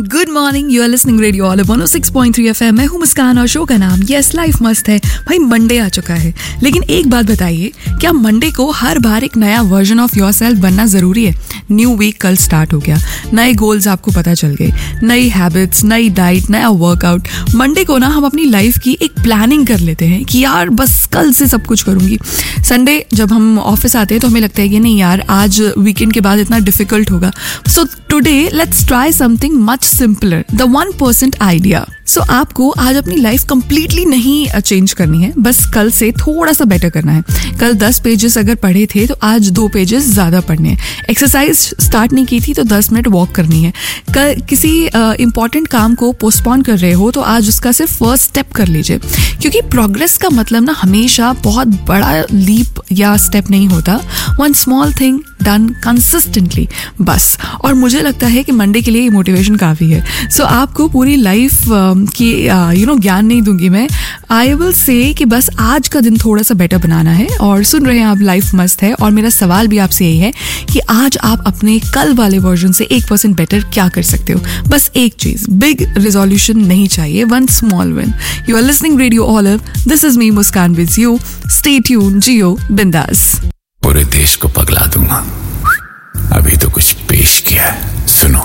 Good morning, you are listening radio all 106.3 FM। मैं हूँ मुस्कान और शो का नाम यस लाइफ मस्त है। भाई मंडे आ चुका है, लेकिन एक बात बताइए, क्या मंडे को हर बार एक नया वर्जन ऑफ योरसेल्फ बनना जरूरी है? न्यू वीक कल स्टार्ट हो गया, नए गोल्स आपको पता चल गए, नई हैबिट्स, नई डाइट, नया वर्कआउट। मंडे को ना हम अपनी लाइफ की एक प्लानिंग कर लेते हैं कि यार बस कल से सब कुछ करूंगी। संडे जब हम ऑफिस आते हैं तो हमें लगता है कि नहीं यार, आज वीकेंड के बाद इतना डिफिकल्ट होगा। So today let's try something much simpler, the 1% idea. सो आपको आज अपनी लाइफ कंप्लीटली नहीं चेंज करनी है, बस कल से थोड़ा सा बेटर करना है। कल 10 पेजेस अगर पढ़े थे तो आज 2 पेजेस ज्यादा पढ़ने हैं। एक्सरसाइज स्टार्ट नहीं की थी तो 10 मिनट वॉक करनी है। कल किसी इंपॉर्टेंट काम को पोस्टपोन कर रहे हो तो आज उसका सिर्फ फर्स्ट स्टेप कर लीजिए, क्योंकि प्रोग्रेस का मतलब ना हमेशा बहुत बड़ा लीप या स्टेप नहीं होता। One small thing done consistently, बस। और मुझे लगता है कि मंडे के लिए ये मोटिवेशन काफ़ी है। सो आपको पूरी लाइफ की ज्ञान नहीं दूंगी मैं। आई विल से कि बस आज का दिन थोड़ा सा बेटर बनाना है। और सुन रहे हैं आप लाइफ मस्त है, और मेरा सवाल भी आपसे यही है कि आज आप अपने कल वाले वर्जन से 1% बेटर क्या कर सकते हो? बस एक चीज, बिग रिजोल्यूशन नहीं चाहिए, one small win. You are listening radio olive, this is me Muskan with you. Stay tune, जियो बिंदास। पूरे देश को पगला दूंगा। अभी तो कुछ पेश किया है, सुनो।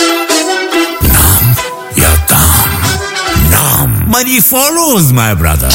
नाम या काम? नाम। Money follows, my brother.